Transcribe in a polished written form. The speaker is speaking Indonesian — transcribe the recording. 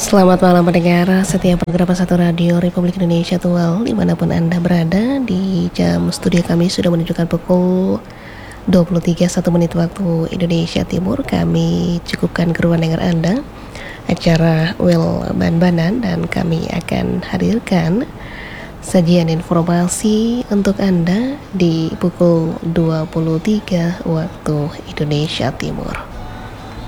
Selamat malam pendengar setiap program Satu Radio Republik Indonesia Tual, dimanapun Anda berada. Di jam studio kami sudah menunjukkan pukul 23:01 waktu Indonesia Timur. Kami cukupkan keruan dengar Anda acara Will Ban-Banan, dan kami akan hadirkan sajian informasi untuk Anda di pukul 23 waktu Indonesia Timur.